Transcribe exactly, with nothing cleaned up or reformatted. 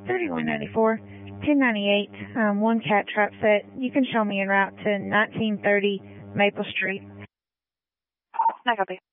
thirty-one ninety-four, ten ninety-eight, um, one cat trap set. You can show me en route to nineteen thirty Maple Street. I copy.